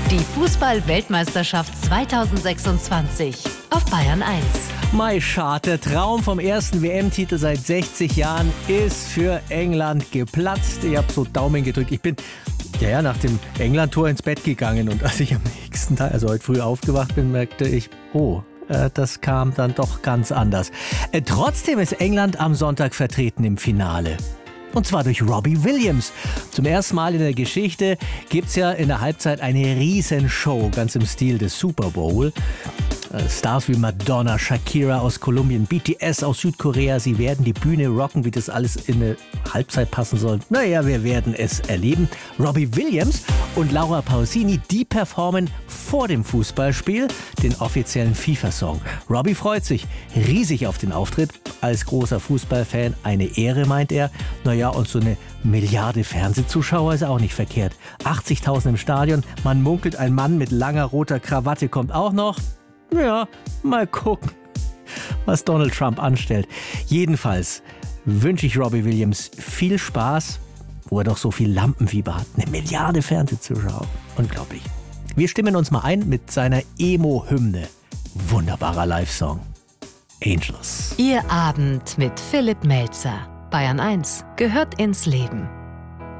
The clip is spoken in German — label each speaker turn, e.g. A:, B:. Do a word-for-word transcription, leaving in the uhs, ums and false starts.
A: Die Fußball-Weltmeisterschaft zweitausendsechsundzwanzig auf Bayern eins.
B: Mai Schad, der Traum vom ersten W M-Titel seit sechzig Jahren ist für England geplatzt. Ich habe so Daumen gedrückt. Ich bin ja, ja nach dem England-Tor ins Bett gegangen und als ich am nächsten Tag, also heute früh aufgewacht bin, merkte ich, oh, äh, das kam dann doch ganz anders. Äh, trotzdem ist England am Sonntag vertreten im Finale. Und zwar durch Robbie Williams. Zum ersten Mal in der Geschichte gibt es ja in der Halbzeit eine Riesenshow, ganz im Stil des Super Bowl. Stars wie Madonna, Shakira aus Kolumbien, B T S aus Südkorea, sie werden die Bühne rocken, wie das alles in eine Halbzeit passen soll. Naja, wir werden es erleben. Robbie Williams und Laura Pausini, die performen vor dem Fußballspiel den offiziellen FIFA-Song. Robbie freut sich riesig auf den Auftritt. Als großer Fußballfan eine Ehre, meint er. Naja, und so eine Milliarde Fernsehzuschauer ist auch nicht verkehrt. achtzigtausend im Stadion, man munkelt, ein Mann mit langer roter Krawatte kommt auch noch. Ja, mal gucken, was Donald Trump anstellt. Jedenfalls wünsche ich Robbie Williams viel Spaß, wo er doch so viel Lampenfieber hat. Eine Milliarde Fernsehzuschauer. Unglaublich. Wir stimmen uns mal ein mit seiner Emo-Hymne. Wunderbarer Live-Song. Angels.
A: Ihr Abend mit Philipp Melzer. Bayern eins gehört ins Leben.